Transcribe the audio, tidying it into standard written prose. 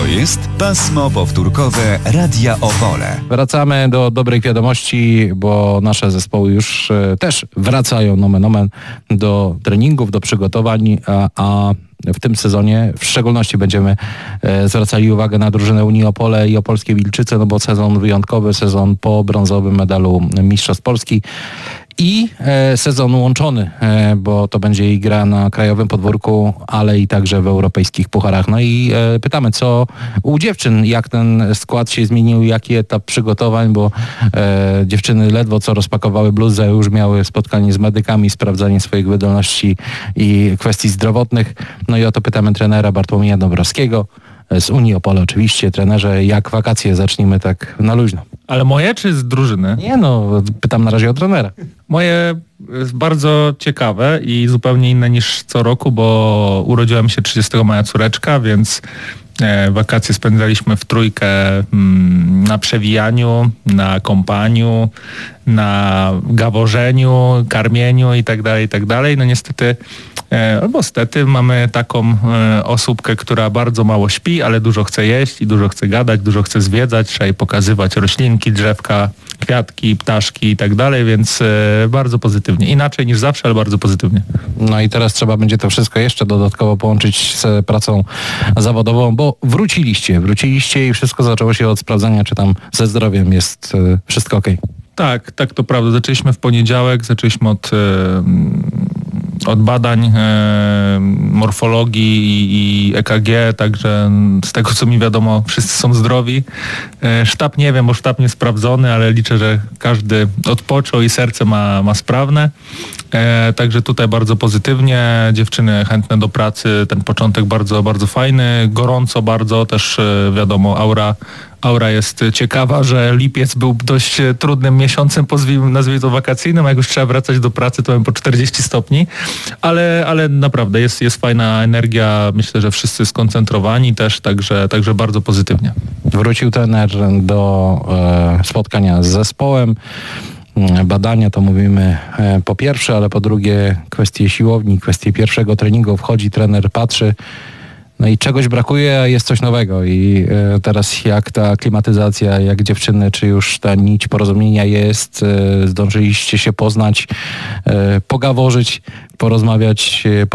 To jest pasmo powtórkowe Radia Opole. Wracamy do dobrych wiadomości, bo nasze zespoły już też wracają nomen omen do treningów, do przygotowań, a w tym sezonie w szczególności będziemy zwracali uwagę na drużynę Unii Opole i Opolskie Wilczyce, no bo sezon wyjątkowy, sezon po brązowym medalu Mistrzostw Polski i sezon łączony, bo to będzie i gra na krajowym podwórku, ale i także w europejskich pucharach. No i pytamy, co u dziewczyn, jak ten skład się zmienił, jaki etap przygotowań, bo dziewczyny ledwo co rozpakowały bluzę, już miały spotkanie z medykami, sprawdzanie swoich wydolności i kwestii zdrowotnych. No i o to pytamy trenera Bartłomieja Dąbrowskiego z Unii Opole oczywiście. Trenerze, jak wakacje? Zacznijmy tak na luźno. Ale moje czy z drużyny? Nie no, pytam na razie o trenera. Moje jest bardzo ciekawe i zupełnie inne niż co roku, bo urodziła mi się 30 maja córeczka, więc wakacje spędzaliśmy w trójkę na przewijaniu, na kąpaniu, na gaworzeniu, karmieniu i tak dalej. No niestety, albo stety mamy taką osóbkę, która bardzo mało śpi, ale dużo chce jeść i dużo chce gadać, dużo chce zwiedzać, trzeba jej pokazywać roślinki, drzewka, kwiatki, ptaszki i tak dalej, więc bardzo pozytywnie. Inaczej niż zawsze, ale bardzo pozytywnie. No i teraz trzeba będzie to wszystko jeszcze dodatkowo połączyć z pracą zawodową, bo wróciliście i wszystko zaczęło się od sprawdzania, czy tam ze zdrowiem jest wszystko okej. Tak, to prawda. Zaczęliśmy w poniedziałek, zaczęliśmy od badań morfologii i EKG, także z tego co mi wiadomo, wszyscy są zdrowi. Sztab nie wiem, bo sztab nie sprawdzony, ale liczę, że każdy odpoczął i serce ma sprawne. Także tutaj bardzo pozytywnie, dziewczyny chętne do pracy, ten początek bardzo, bardzo fajny, gorąco bardzo, też wiadomo, aura jest ciekawa, że lipiec był dość trudnym miesiącem, nazwijmy to wakacyjnym, a jak już trzeba wracać do pracy, to mamy po 40 stopni, ale naprawdę jest fajna energia, myślę, że wszyscy skoncentrowani też, także bardzo pozytywnie. Wrócił trener do spotkania z zespołem. Badania to mówimy po pierwsze, ale po drugie kwestie siłowni, kwestie pierwszego treningu. Wchodzi trener, patrzy, no i czegoś brakuje, a jest coś nowego. I teraz jak ta klimatyzacja, jak dziewczyny, czy już ta nić porozumienia jest, zdążyliście się poznać, pogaworzyć, porozmawiać,